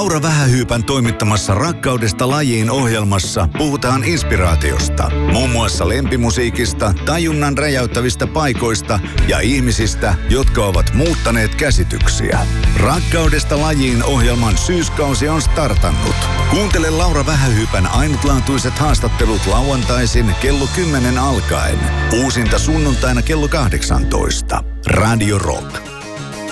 Laura Vähähyypän toimittamassa Rakkaudesta lajiin -ohjelmassa puhutaan inspiraatiosta. Muun muassa lempimusiikista, tajunnan räjäyttävistä paikoista ja ihmisistä, jotka ovat muuttaneet käsityksiä. Rakkaudesta lajiin -ohjelman syyskausi on startannut. Kuuntele Laura Vähähyypän ainutlaatuiset haastattelut lauantaisin kello 10 alkaen. Uusinta sunnuntaina kello 18. Radio Rock.